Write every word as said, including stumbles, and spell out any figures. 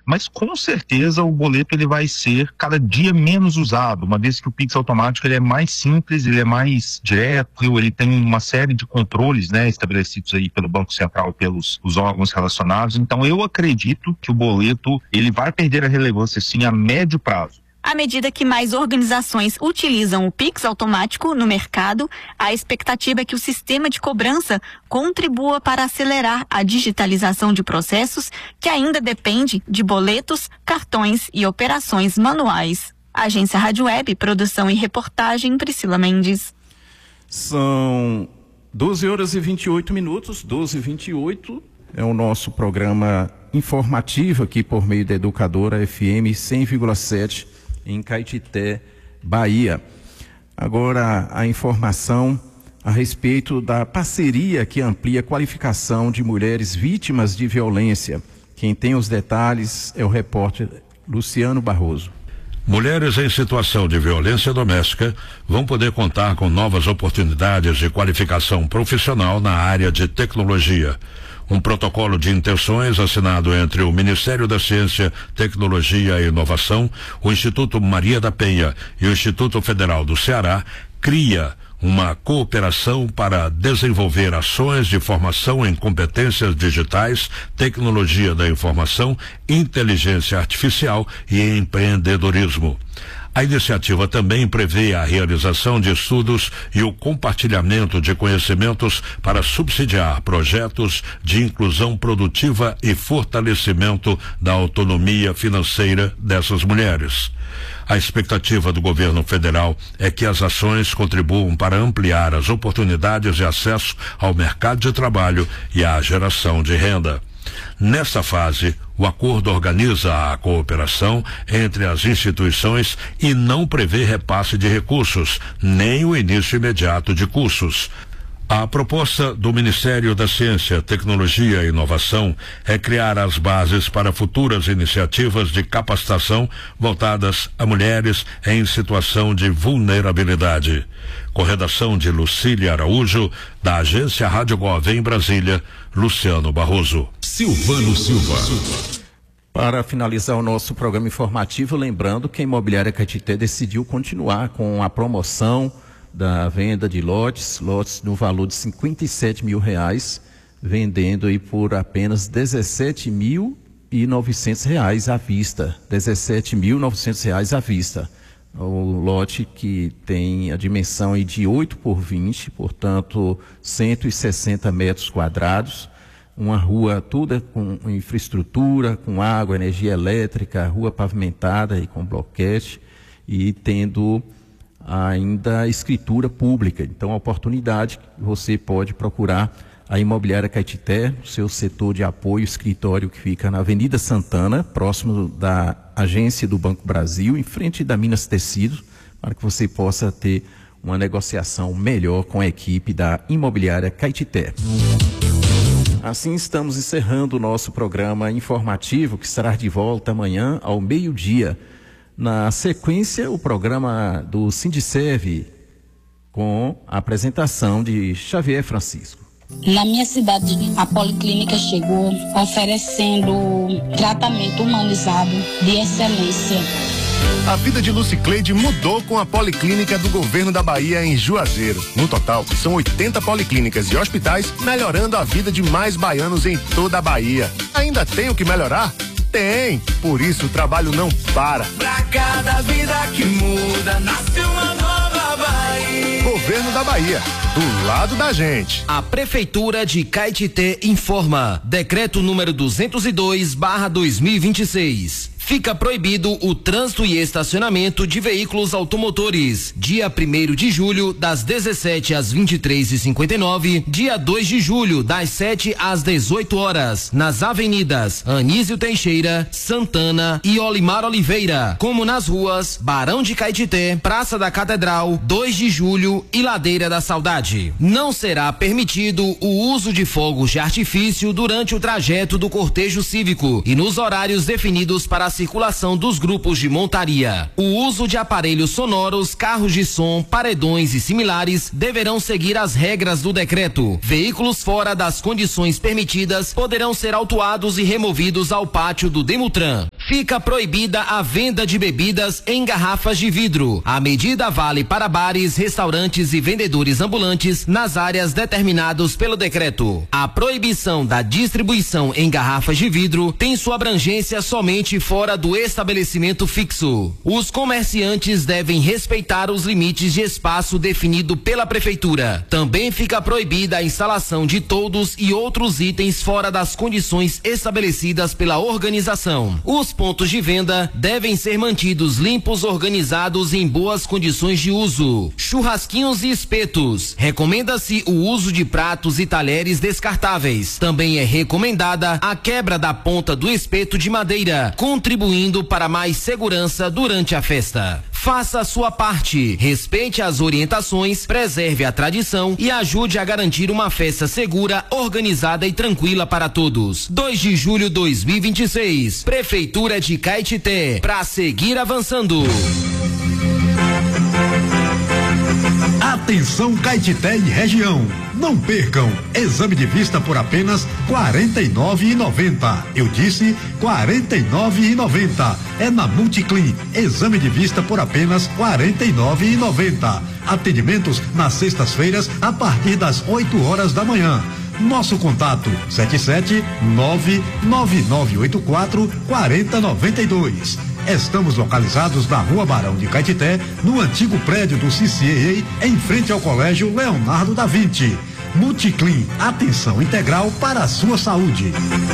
mas com certeza o boleto ele vai ser cada dia menos usado, uma vez que o Pix automático ele é mais simples, ele é mais direto, ele tem uma série de controles, né, estabelecidos aí pelo Banco Central, pelos os órgãos relacionados. Então eu acredito que o boleto ele vai perder a relevância sim a médio prazo. À medida que mais organizações utilizam o Pix automático no mercado, a expectativa é que o sistema de cobrança contribua para acelerar a digitalização de processos que ainda depende de boletos, cartões e operações manuais. Agência Rádio Web, produção e reportagem, Priscila Mendes. São doze horas e vinte e oito minutos, doze e vinte e oito, é o nosso programa informativo aqui por meio da Educadora F M cem vírgula sete em Caetité, Bahia. Agora a informação a respeito da parceria que amplia a qualificação de mulheres vítimas de violência. Quem tem os detalhes é o repórter Luciano Barroso. Mulheres em situação de violência doméstica vão poder contar com novas oportunidades de qualificação profissional na área de tecnologia. Um protocolo de intenções assinado entre o Ministério da Ciência, Tecnologia e Inovação, o Instituto Maria da Penha e o Instituto Federal do Ceará cria uma cooperação para desenvolver ações de formação em competências digitais, tecnologia da informação, inteligência artificial e empreendedorismo. A iniciativa também prevê a realização de estudos e o compartilhamento de conhecimentos para subsidiar projetos de inclusão produtiva e fortalecimento da autonomia financeira dessas mulheres. A expectativa do governo federal é que as ações contribuam para ampliar as oportunidades de acesso ao mercado de trabalho e à geração de renda. Nessa fase, o acordo organiza a cooperação entre as instituições e não prevê repasse de recursos, nem o início imediato de cursos. A proposta do Ministério da Ciência, Tecnologia e Inovação é criar as bases para futuras iniciativas de capacitação voltadas a mulheres em situação de vulnerabilidade. Com redação de Lucília Araújo, da Agência Rádio Gov em Brasília, Luciano Barroso. Silvano Silva. Para finalizar o nosso programa informativo, lembrando que a Imobiliária Caetité decidiu continuar com a promoção da venda de lotes, lotes no valor de cinquenta e sete mil reais, vendendo aí por apenas dezessete mil e novecentos reais à vista, dezessete mil e novecentos reais à vista. O lote que tem a dimensão aí de oito por vinte, portanto cento e sessenta metros quadrados, uma rua toda com infraestrutura, com água, energia elétrica, rua pavimentada e com bloquete e tendo ainda escritura pública. Então a oportunidade que você pode procurar a Imobiliária Caetité, seu setor de apoio, escritório que fica na Avenida Santana, próximo da agência do Banco Brasil, em frente da Minas Tecidos, para que você possa ter uma negociação melhor com a equipe da Imobiliária Caetité. Assim estamos encerrando o nosso programa informativo, que estará de volta amanhã ao meio-dia. Na sequência, o programa do Sindiserve, com a apresentação de Xavier Francisco. Na minha cidade, a Policlínica chegou oferecendo tratamento humanizado de excelência. A vida de Lucicleide mudou com a Policlínica do Governo da Bahia em Juazeiro. No total, são oitenta policlínicas e hospitais melhorando a vida de mais baianos em toda a Bahia. Ainda tem o que melhorar? Tem, por isso o trabalho não para. Pra cada vida que muda, nasce uma nova Bahia. Governo da Bahia, do lado da gente. A Prefeitura de Caetité informa. Decreto número duzentos e dois barra dois mil e vinte e seis. Fica proibido o trânsito e estacionamento de veículos automotores. Dia primeiro de julho, das dezessete às vinte e três e cinquenta e nove. Dia dois de julho, das sete às dezoito horas. Nas avenidas Anísio Teixeira, Santana e Olimar Oliveira. Como nas ruas Barão de Caetité, Praça da Catedral, dois de julho e Ladeira da Saudade. Não será permitido o uso de fogos de artifício durante o trajeto do cortejo cívico e nos horários definidos para a circulação dos grupos de montaria. O uso de aparelhos sonoros, carros de som, paredões e similares deverão seguir as regras do decreto. Veículos fora das condições permitidas poderão ser autuados e removidos ao pátio do Demutran. Fica proibida a venda de bebidas em garrafas de vidro. A medida vale para bares, restaurantes e vendedores ambulantes nas áreas determinadas pelo decreto. A proibição da distribuição em garrafas de vidro tem sua abrangência somente fora do estabelecimento fixo. Os comerciantes devem respeitar os limites de espaço definido pela prefeitura. Também fica proibida a instalação de toldos e outros itens fora das condições estabelecidas pela organização. Os pontos de venda devem ser mantidos limpos, organizados e em boas condições de uso. Churrasquinhos e espetos. Recomenda-se o uso de pratos e talheres descartáveis. Também é recomendada a quebra da ponta do espeto de madeira, contribuindo para mais segurança durante a festa. Faça a sua parte, respeite as orientações, preserve a tradição e ajude a garantir uma festa segura, organizada e tranquila para todos. dois de julho de dois mil e vinte e seis, Prefeitura de Caetité, para seguir avançando. Atenção Caetité e região, não percam, exame de vista por apenas quarenta e nove reais e noventa centavos. Eu disse quarenta e nove reais e noventa centavos. É na Multiclean, exame de vista por apenas quarenta e nove reais e noventa centavos. Atendimentos nas sextas-feiras a partir das oito horas da manhã. Nosso contato sete sete nove nove nove oito quatro quatro zero nove dois. Estamos localizados na Rua Barão de Caetité, no antigo prédio do C C A A, em frente ao Colégio Leonardo da Vinci. Multiclean, atenção integral para a sua saúde.